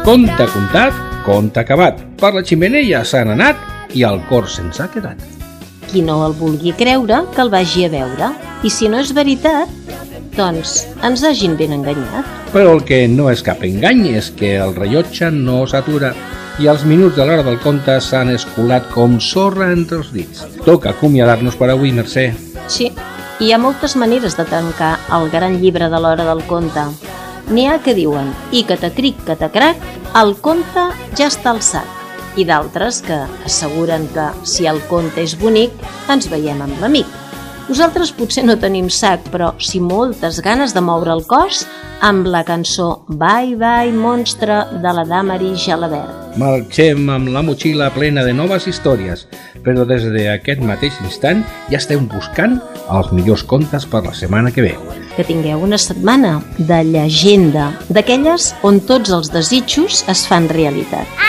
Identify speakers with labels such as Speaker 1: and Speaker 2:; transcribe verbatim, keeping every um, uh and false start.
Speaker 1: Conte contat, conte acabat. Per la xemeneia s'han anat i el cor se'ns ha quedat.
Speaker 2: Qui no el vulgui creure, que el vagi a veure. I si no és veritat, doncs ens hagin ben enganyat.
Speaker 1: Però el que no és cap engany és que el rellotge no s'atura i els minuts de l'hora del conte s'han escolat com sorra entre els dits. Toca acomiadar-nos per avui, Mercè.
Speaker 2: Sí, hi ha moltes maneres de tancar el gran llibre de l'hora del conte. N'hi ha que diuen, i catacric, catacrac, el conte ja està al sac. I d'altres que asseguren que, si el conte és bonic, ens veiem amb l'amic. Nosaltres potser no tenim sac, però sí moltes ganes de moure el cos amb la cançó Bye Bye Monstre de la Damari Jalabert.
Speaker 1: Marxem amb la motxilla plena de noves històries, però des d'aquest mateix instant ja estem buscant els millors contes per la setmana que ve.
Speaker 2: Que tingueu una setmana de llegenda, d'aquelles on tots els desitjos es fan realitat.